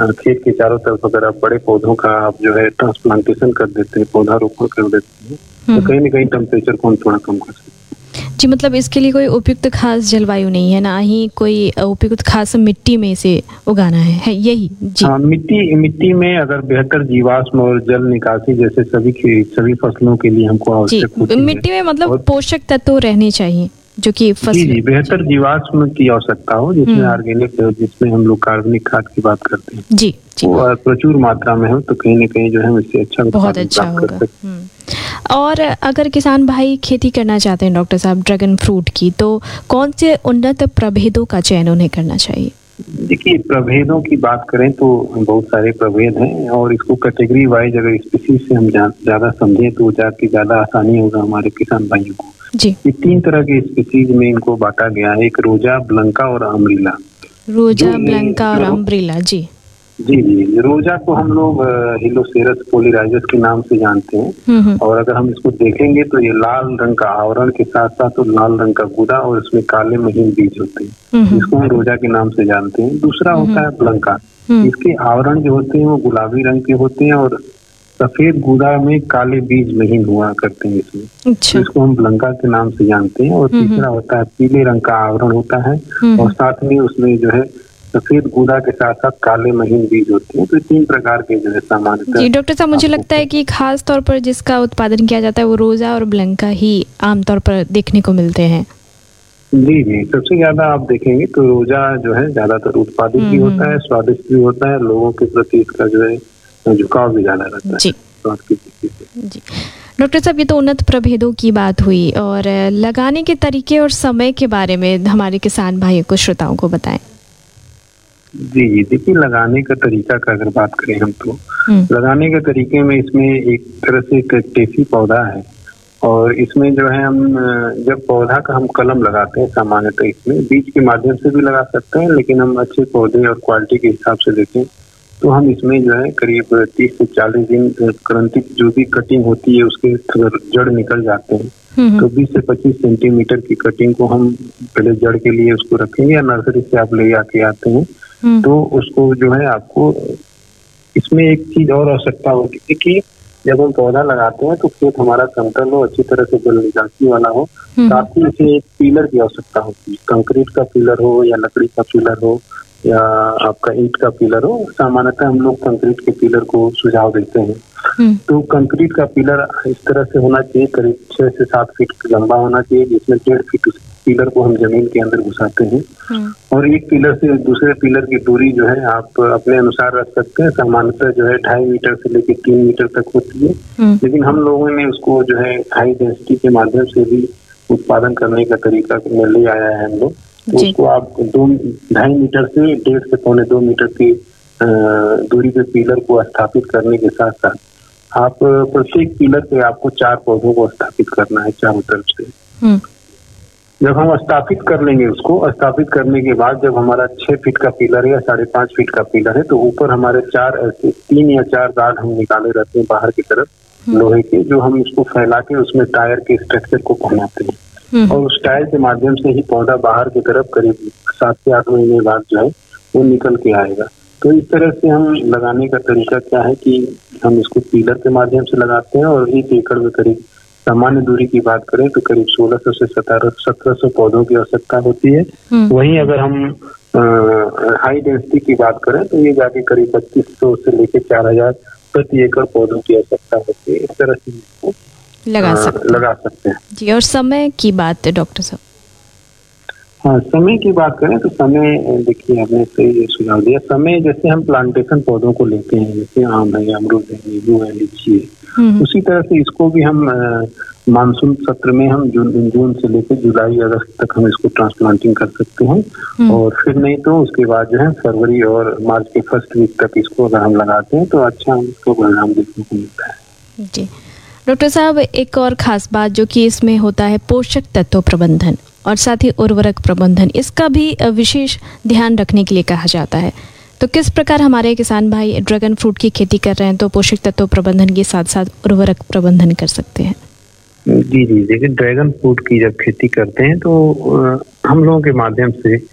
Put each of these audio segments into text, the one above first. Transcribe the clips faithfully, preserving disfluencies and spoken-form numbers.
खेत के चारों तरफ अगर आप बड़े पौधों का आप जो है ट्रांसप्लांटेशन कर देते हैं, पौधारोपण कर देते हैं, तो कहीं ना कहीं टेम्परेचर को हम थोड़ा कम कर सकते हैं। जी, मतलब इसके लिए कोई उपयुक्त खास जलवायु नहीं है, ना ही कोई उपयुक्त खास मिट्टी में इसे उगाना है, है यही? जी हाँ, मिट्टी मिट्टी में अगर बेहतर जीवाश्म और जल निकासी जैसे सभी सभी फसलों के लिए हमको आवश्यक होती है। मिट्टी में मतलब पोषक तत्व रहने चाहिए जो कि फसल जी जी बेहतर जीवाश्म की आवश्यकता हो, जिसमें ऑर्गेनिक, जिसमें हम लोग कार्बनिक खाद की बात करते हैं, जी जी वो प्रचुर मात्रा में हो तो कहीं ना कहीं जो है इससे अच्छा बहुत अच्छा होगा। और अगर किसान भाई खेती करना चाहते हैं डॉक्टर साहब ड्रैगन फ्रूट की, तो कौन से उन्नत प्रभेदों का चयन उन्हें करना चाहिए? देखिए, प्रभेदों की बात करें तो बहुत सारे प्रभेद हैं और इसको कैटेगरी वाइज अगर स्पीसीज से हम ज्यादा समझें तो जाके ज्यादा आसानी होगा हमारे किसान भाइयों को। जी, ये तीन तरह के स्पीसीज में इनको बांटा गया है, एक रोजा, ब्लंका और अम्ब्रिला। रोजा, ब्लंका और अम्ब्रिला। जी जी जी रोजा को हम लोग हिलोसेरस पोलिराइजस के नाम से जानते हैं, और अगर हम इसको देखेंगे तो ये लाल रंग का आवरण के साथ साथ तो लाल रंग का गुदा और इसमें काले महीन बीज होते हैं, जिसको हम रोजा के नाम से जानते हैं। दूसरा होता है ब्लंका, इसके आवरण जो होते हैं वो गुलाबी रंग के होते हैं और सफेद गुदा में काले बीज महीन हुआ करते हैं इसमें। अच्छा। तो इसको हम ब्लंका के नाम से जानते हैं। और तीसरा होता है पीले रंग का आवरण होता है और साथ में उसमें जो है सफेद गुदा के साथ साथ काले महीन बीज होते हैं। तो तीन प्रकार के जो है सामान्यतः। जी डॉक्टर साहब, मुझे लगता है कि खास तौर पर जिसका उत्पादन किया जाता है वो रोजा और ब्लंका ही आमतौर पर देखने को मिलते हैं। जी जी सबसे ज्यादा आप देखेंगे तो रोजा जो है ज्यादातर उत्पादित भी होता है, स्वादिष्ट भी होता है, लोगों के प्रति इसका जो है झुकाव भी ज्यादा रहता है। जी जी डॉक्टर साहब, ये तो उन्नत प्रभेदों की बात हुई, और लगाने के तरीके और समय के बारे में हमारे किसान भाइयों को, श्रोताओं को बताएं। जी जी देखिए, लगाने का तरीका का अगर बात करें हम तो लगाने के तरीके में इसमें एक तरह से एक टेसी पौधा है, और इसमें जो है हम जब पौधा का हम कलम लगाते हैं सामान्यतः इसमें बीज के माध्यम से भी लगा सकते हैं, लेकिन हम अच्छे पौधे और क्वालिटी के हिसाब से देखें तो हम इसमें जो है करीब तीस से चालीस दिन क्रंतिक जो भी कटिंग होती है उसके जड़ निकल जाते हैं। तो बीस से पच्चीस सेंटीमीटर की कटिंग को हम पहले जड़ के लिए उसको रखेंगे, या नर्सरी से आप ले आके आते हैं तो उसको जो है आपको इसमें एक चीज और आवश्यकता होती है कि जब हम पौधा लगाते हैं तो खेत हमारा समतल हो, अच्छी तरह से जल निकासी वाला हो, साथ ही इसे एक पिलर की आवश्यकता होती है। कंक्रीट का पिलर हो या लकड़ी का पिलर हो या आपका ईंट का पिलर हो, सामान्यतः हम लोग कंक्रीट के पिलर को सुझाव देते हैं। तो कंक्रीट का पिलर इस तरह से होना चाहिए, करीब छह से सात फीट लंबा होना चाहिए, जिसमें डेढ़ फीट उस पिलर को हम जमीन के अंदर घुसाते हैं। और एक पिलर से दूसरे पिलर की दूरी जो है आप अपने अनुसार रख सकते हैं। सामान्यतः जो है ढाई मीटर से लेकर तीन मीटर तक होती है, लेकिन हम लोगों ने उसको जो है हाई डेंसिटी के माध्यम से भी उत्पादन करने का तरीका ले आया है हम लोग। तो उसको आप दो ढाई मीटर से डेढ़ से पौने दो मीटर की दूरी पे पिलर को स्थापित करने के साथ साथ आप प्रत्येक पिलर पे आपको चार पौधों को स्थापित करना है चारों तरफ से। जब हम स्थापित कर लेंगे उसको, स्थापित करने के बाद जब हमारा छह फीट का पिलर है या साढ़े पांच फीट का पिलर है तो ऊपर हमारे चार ऐसे तीन या चार गार्ड हम निकाले रहते हैं बाहर की तरफ लोहे के, जो हम उसको फैला के उसमें टायर के स्ट्रक्चर को पहनाते हैं। और उस टायर के माध्यम से ही पौधा बाहर की तरफ करीब सात से आठ महीने बाद जो है वो निकल के आएगा। तो इस तरह से हम लगाने का तरीका क्या है कि हम इसको पिलर के माध्यम से लगाते हैं, और एक एकड़ में करीब सामान्य दूरी की बात करें तो करीब सोलह सौ से सत्रह सत्रह सौ पौधों की आवश्यकता होती है। वहीं अगर हम हाई डेंसिटी की बात करें तो ये जाके करीब बत्तीस सौ से लेकर चार हजार प्रति एकड़ पौधों की आवश्यकता होती है। इस तरह से इसको लगा सकते लगा सकते हैं जी। और समय की बात है डॉक्टर साहब? हाँ, समय की बात करें तो समय देखिए आपने सही सुझाव दिया। समय जैसे हम प्लांटेशन पौधों को लेते हैं, जैसे आम है, अमरूद है, नींबू है, लीची है, उसी तरह से इसको भी हम मानसून सत्र में हम जून जून से लेकर जुलाई अगस्त तक हम इसको ट्रांसप्लांटिंग कर सकते हैं। और फिर नहीं तो उसके बाद जो है फरवरी और मार्च के फर्स्ट वीक तक इसको अगर हम लगाते हैं तो अच्छा हम इसको परिणाम देखने को मिलता है। जी डॉक्टर साहब, एक और खास बात जो कि इसमें होता है पोषक तत्व प्रबंधन और साथ ही उर्वरक प्रबंधन, इसका भी विशेष ध्यान रखने के लिए कहा जाता है। तो किस प्रकार हमारे किसान भाई ड्रैगन फ्रूट की खेती कर रहे हैं तो पोषक तत्व प्रबंधन के साथ साथ उर्वरक प्रबंधन कर सकते हैं? जी जी देखिए, ड्रैगन फ्रूट की जब खेती करते हैं तो हम लोगों के माध्यम से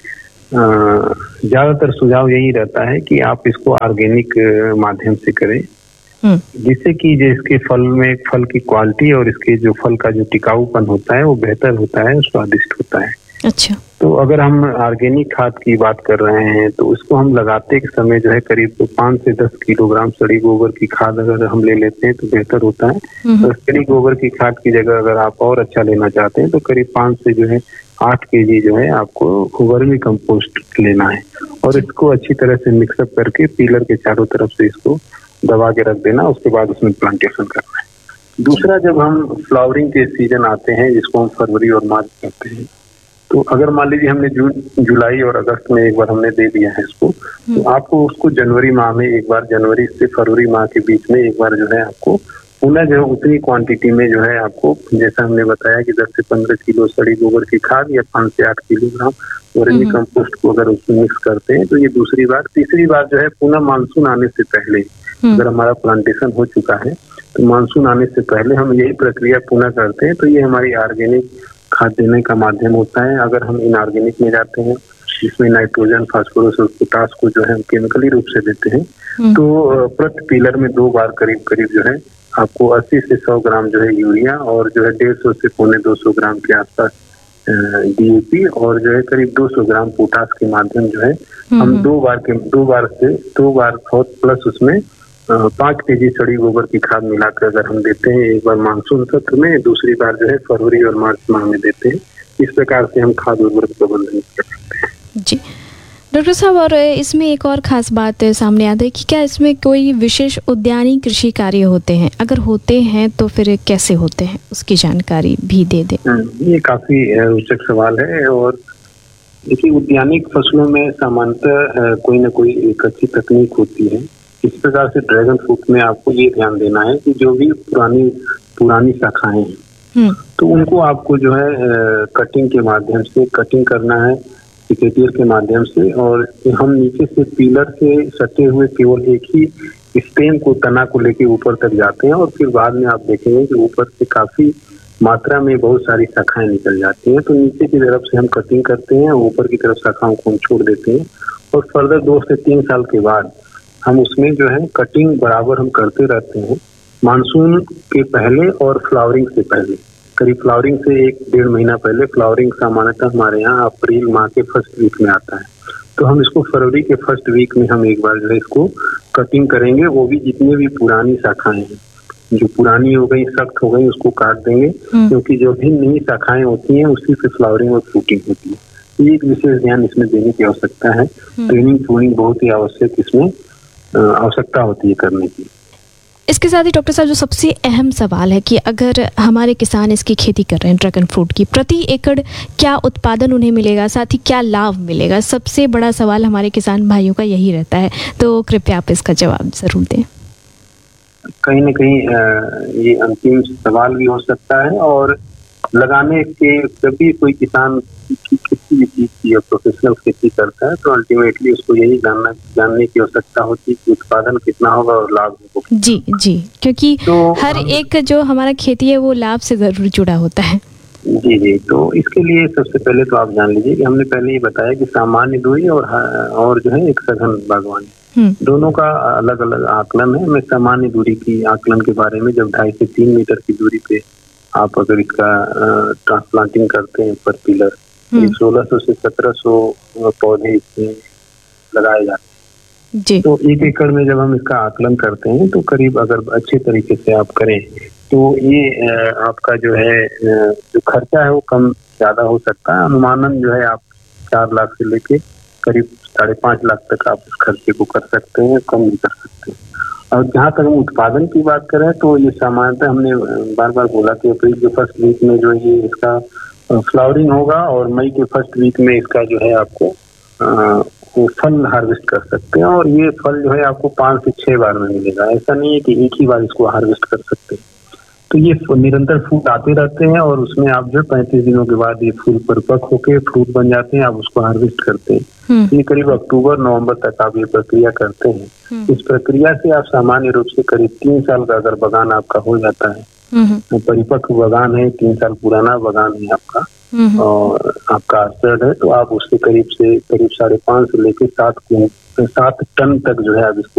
ज्यादातर सुझाव यही रहता है कि आप इसको ऑर्गेनिक माध्यम से करें, जिससे कि जो इसके फल में फल की क्वालिटी और इसके जो फल का जो टिकाऊपन होता है वो बेहतर होता है, स्वादिष्ट होता है। अच्छा। तो अगर हम ऑर्गेनिक खाद की बात कर रहे हैं तो उसको हम लगाते के समय जो है करीब तो पाँच से दस किलोग्राम सड़ी गोबर की खाद अगर हम ले लेते हैं तो बेहतर होता है। तो सड़ी गोबर की खाद की जगह अगर आप और अच्छा लेना चाहते हैं तो करीब पाँच से जो है आठ केजी जो है आपको वर्मी कंपोस्ट लेना है और इसको अच्छी तरह से मिक्सअप करके पीलर के चारों तरफ से इसको दबा के रख देना। उसके बाद उसमें प्लांटेशन करना है। दूसरा, जब हम फ्लावरिंग के सीजन आते हैं जिसको हम फरवरी और मार्च कहते हैं, तो अगर मान लीजिए हमने जून जुलाई और अगस्त में एक बार हमने दे दिया है इसको, तो आपको उसको जनवरी माह में एक बार, जनवरी से फरवरी माह के बीच में एक बार जो है आपको पुनः जो है उतनी क्वांटिटी में जो है आपको, जैसा हमने बताया कि दस से पंद्रह किलो सड़ी गोबर की खाद या पाँच से आठ किलोग्राम वर्मी कंपोस्ट को अगर उसमें मिक्स करते हैं तो ये दूसरी बार। तीसरी बार जो है पुनः मानसून आने से पहले, अगर हमारा प्लांटेशन हो चुका है तो मानसून आने से पहले हम यही प्रक्रिया पुनः करते हैं। तो ये हमारी ऑर्गेनिक खाद देने का माध्यम होता है। अगर हम इनऑर्गेनिक में जाते हैं जिसमें नाइट्रोजन, फास्फोरस और पोटास को जो है हम केमिकली रूप से देते हैं, तो प्रति पीलर में दो बार करीब करीब जो है आपको अस्सी से सौ ग्राम जो है यूरिया और जो है डेढ़ सौ से पौने दो सौ ग्राम के आसपास डीएपी और जो है करीब दो सौ ग्राम पोटास के माध्यम जो है हम दो बार के दो बार से दो बार प्लस उसमें पाँच केजी सड़ी गोबर की खाद मिलाकर अगर हम देते हैं, एक बार मानसून सत्र में, दूसरी बार जो है फरवरी और मार्च माह में देते हैं। इस प्रकार से हम खाद उर्वरक प्रबंधन कर सकते हैं। जी डॉक्टर साहब, और इसमें एक और खास बात सामने आता है कि क्या इसमें कोई विशेष उद्यानी कृषि कार्य होते हैं? अगर होते हैं तो फिर कैसे होते हैं, उसकी जानकारी भी दे दें। ये काफी रोचक सवाल है। और देखिए, उद्यानिक फसलों में सामान्यतः कोई न कोई एक अच्छी तकनीक होती है। इस प्रकार से ड्रैगन फ्रूट में आपको ये ध्यान देना है कि जो भी पुरानी पुरानी शाखाएं हैं तो उनको आपको जो है कटिंग के माध्यम से कटिंग करना है, सिकेटियर के माध्यम से, और हम नीचे से पीलर से सटे हुए केवल एक ही स्टेम को, तना को लेके ऊपर तक जाते हैं और फिर बाद में आप देखेंगे कि ऊपर से काफी मात्रा में बहुत सारी शाखाएं निकल जाती हैं। तो नीचे की तरफ से हम कटिंग करते हैं, ऊपर की तरफ शाखाओं को हम छोड़ देते हैं और फर्दर दो से तीन साल के बाद हम उसमें जो है कटिंग बराबर हम करते रहते हैं, मानसून के पहले और फ्लावरिंग से पहले। करीब फ्लावरिंग से एक डेढ़ महीना पहले, फ्लावरिंग सामान्यतः हमारे यहाँ अप्रैल माह के फर्स्ट वीक में आता है, तो हम इसको फरवरी के फर्स्ट वीक में हम एक बार जो है इसको कटिंग करेंगे। वो भी जितने भी पुरानी शाखाएं हैं, जो पुरानी हो गई, सख्त हो गई, उसको काट देंगे, क्योंकि जो भी नई शाखाएं होती हैं उसी से फ्लावरिंग और फ्रूटिंग होती है। एक विशेष ध्यान इसमें देने की आवश्यकता है। ट्रेनिंग ट्रूनिंग बहुत ही आवश्यक इसमें आवश्यकता होती है करने की। इसके साथ ही डॉक्टर साहब, जो सबसे अहम सवाल है कि अगर हमारे किसान इसकी खेती कर रहे हैं ड्रैगन फ्रूट की, प्रति एकड़ क्या उत्पादन उन्हें मिलेगा, साथ ही क्या लाभ मिलेगा? सबसे बड़ा सवाल हमारे किसान भाइयों का यही रहता है, तो कृपया आप इसका जवाब जरूर दें। कहीं ना कहीं ये अंतिम सवाल भी हो सकता है, और लगाने के जब भी कोई किसान किसी भी चीज की प्रोफेशनल खेती करता है तो अल्टीमेटली उसको यही जानना जानने की आवश्यकता होती है कि उत्पादन कितना होगा और लाभ होगा। जी जी, क्योंकि तो हर एक जो हमारा खेती है वो लाभ से जरूर जुड़ा होता है। जी जी, तो इसके लिए सबसे पहले तो आप जान लीजिए कि हमने पहले ही बताया कि सामान्य दूरी और और जो है एक सघन बागवानी, दोनों का अलग अलग आकलन है। मैं सामान्य दूरी की आकलन के बारे में, जब ढाई से तीन मीटर की दूरी पे आप अगर इसका ट्रांसप्लांटिंग करते हैं पर पिलर, सोलह सौ से सत्रह सौ पौधे इसमें लगाए जाते हैं। तो एक एकड़ में जब हम इसका आकलन करते हैं तो करीब, अगर अच्छे तरीके से आप करें तो ये आपका जो है जो खर्चा है वो कम ज्यादा हो सकता है। अनुमानन जो है आप चार लाख से लेके करीब साढ़े पाँच लाख तक आप इस खर्चे को कर सकते हैं, कम भी कर सकते हैं। और जहाँ तक हम उत्पादन की बात करें तो ये सामान्यतः हमने बार बार बोला कि अप्रैल के फर्स्ट वीक में जो ये इसका फ्लावरिंग होगा और मई के फर्स्ट वीक में इसका जो है आपको आ, वो फल हार्वेस्ट कर सकते हैं। और ये फल जो है आपको पाँच से छह बार में मिलेगा, ऐसा नहीं है कि एक ही बार इसको हार्वेस्ट कर सकते हैं। तो ये निरंतर फूल आते रहते हैं और उसमें आप जो पैंतीस दिनों के बाद ये फूल परिपक्व होके फ्रूट बन जाते हैं, आप उसको हार्वेस्ट करते हैं। ये करीब अक्टूबर नवंबर तक आप ये प्रक्रिया करते हैं। इस प्रक्रिया से आप सामान्य रूप से करीब तीन साल का अगर बगान आपका हो जाता है, तो परिपक्व बगान है, तीन साल पुराना बगान है आपका, और आपका आस्टर्ड है तो आप उसके करीब से करीब साढ़े पाँच से लेकर सात सात टन तक जो है आप इसको